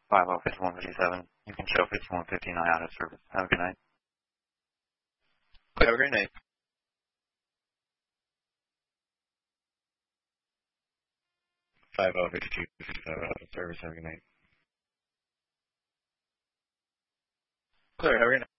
50-157. You can show 5159 out of service. Have a good night. Have a great night. 50-52-55 out of service. Have a good night. Clear. Have a great night.